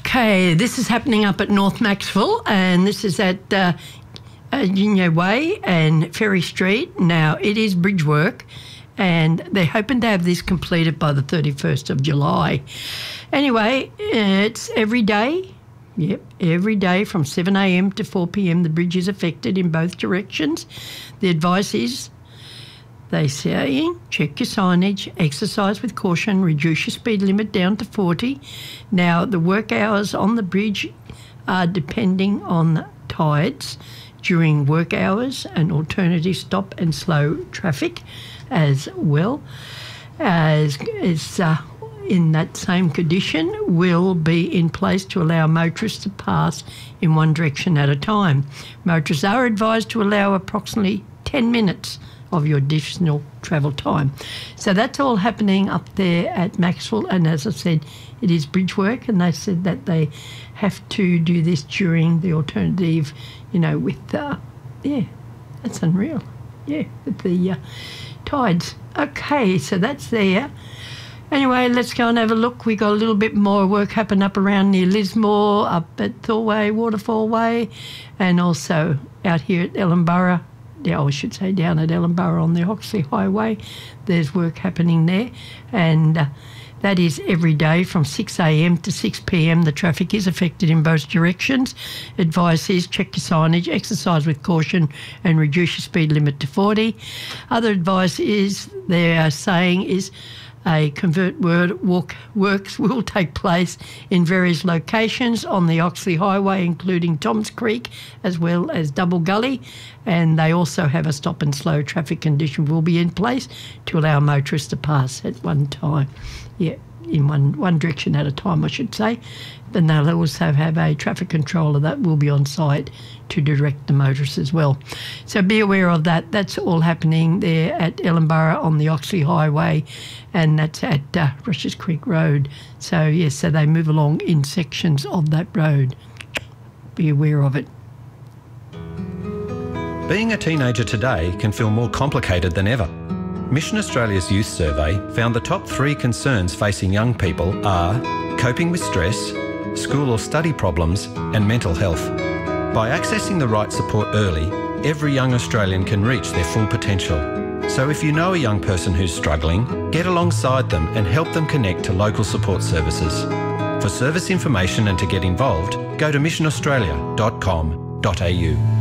Okay, this is happening up at North Maxwell, and this is at Ginya Way and Ferry Street. Now, it is bridge work, and they're hoping to have this completed by the 31st of July. Anyway, it's every day. Yep, every day from 7 a.m. to 4 p.m. the bridge is affected in both directions. The advice is, they say, check your signage, exercise with caution, reduce your speed limit down to 40. Now, the work hours on the bridge are depending on tides during work hours and alternative stop and slow traffic, as well as in that same condition will be in place to allow motorists to pass in one direction at a time. Motorists are advised to allow approximately 10 minutes of your additional travel time. So that's all happening up there at Maxwell, and as I said, it is bridge work, and they said that they have to do this during the alternative, with, that's unreal. Yeah, with the tides. Okay, so that's there. Anyway, let's go and have a look. We got a little bit more work happening up around near Lismore, up at Thorway, Waterfall Way, and also out here at Ellenborough. Yeah, I should say down at Ellenborough on the Oxley Highway. There's work happening there, and that is every day from 6 a.m. to 6 p.m. The traffic is affected in both directions. Advice is check your signage, exercise with caution, and reduce your speed limit to 40. Other advice is they are saying is a convert works will take place in various locations on the Oxley Highway, including Toms Creek as well as Double Gully, and they also have a stop and slow traffic condition will be in place to allow motorists to pass at one time. Yeah, in one direction at a time, I should say. Then they'll also have a traffic controller that will be on site to direct the motorists as well. So be aware of that. That's all happening there at Ellenborough on the Oxley Highway, and that's at Rushes Creek Road. So, yes, so they move along in sections of that road. Be aware of it. Being a teenager today can feel more complicated than ever. Mission Australia's Youth Survey found the top 3 concerns facing young people are coping with stress, school or study problems, and mental health. By accessing the right support early, every young Australian can reach their full potential. So if you know a young person who's struggling, get alongside them and help them connect to local support services. For service information and to get involved, go to missionaustralia.com.au.